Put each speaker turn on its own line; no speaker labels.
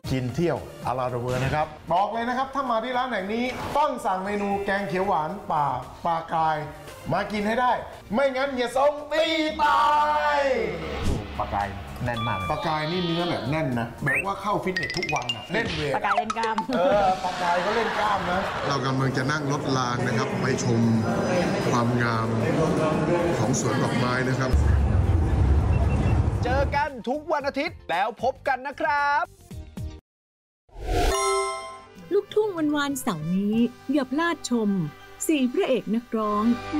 กินเที่ยวอาราเวอร์นะครับบอกเลยนะครับถ้ามาที่ร้านแห่งนี้ต้องสั่งเมนูแกงเขียวหวานป่าปลากายมากินให้ได้ไม่งั้นเฮียทรงตีตายปลากายแน่นมากปลากายนี่เนื้อแบบแน่นนะแบบว่าเข้าฟิตเนสทุกวันนะเล่นเวท
ปลากายเล่นกล้าม
ปลากายก็เล่นกล้ามนะเรากำลังจะนั่งรถรางนะครับไปชมความงามของสวนดอกไม้นะครับ
เจอกันทุกวันอาทิตย์แล้วพบกันนะครับ
ลูกทุ่งวันวานเสาร์นี้อย่าพลาดชม4 พระเอกนักร้อง